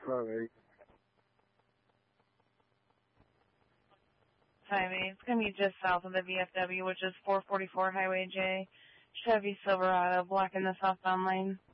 5-8. 5-8. It's going to be just south of the VFW, which is 444 Highway J. Chevy Silverado blocking the southbound lane.